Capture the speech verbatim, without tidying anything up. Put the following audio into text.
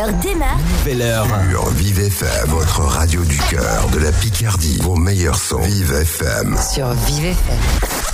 heure démarre. Nouvelle heure. Sur Vive F M, votre radio du cœur, de la Picardie. Vos meilleurs sons. Vive F M. Sur Vive F M.